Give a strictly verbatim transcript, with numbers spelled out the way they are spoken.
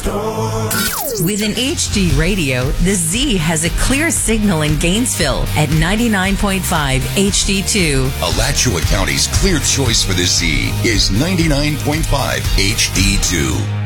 Storm. With an H D radio, the Z has a clear signal in Gainesville at ninety-nine point five H D two. Alachua County's clear choice for the Z is ninety-nine point five H D two.